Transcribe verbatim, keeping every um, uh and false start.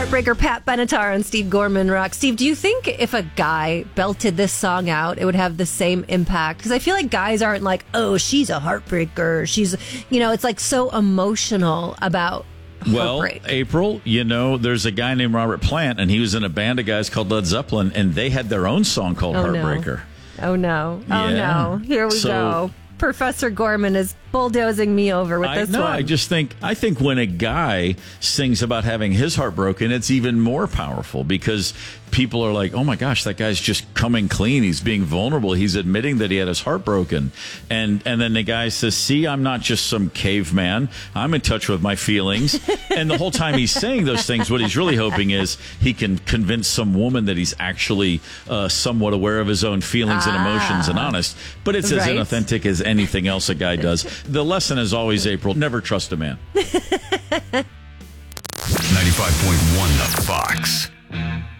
Heartbreaker, Pat Benatar and Steve Gorman Rock. Steve, do you think if a guy belted this song out, it would have the same impact? Because I feel like guys aren't like, oh, she's a heartbreaker. She's, you know, it's like so emotional about Well, heartbreak. April, you know, there's a guy named Robert Plant, and he was in a band of guys called Led Zeppelin, and they had their own song called Oh, Heartbreaker. No. Oh, no. Oh, Yeah. no. Here we So- go. Professor Gorman is bulldozing me over with I, this no, one. I just think I think when a guy sings about having his heart broken, it's even more powerful because people are like, "Oh my gosh, that guy's just coming clean. He's being vulnerable. He's admitting that he had his heart broken." And and then the guy says, "See, I'm not just some caveman. I'm in touch with my feelings." And the whole time he's saying those things, what he's really hoping is he can convince some woman that he's actually uh, somewhat aware of his own feelings and emotions and honest. But it's as Right. inauthentic as anything else a guy does. The lesson is always, April, never trust a man. ninety-five point one The Fox.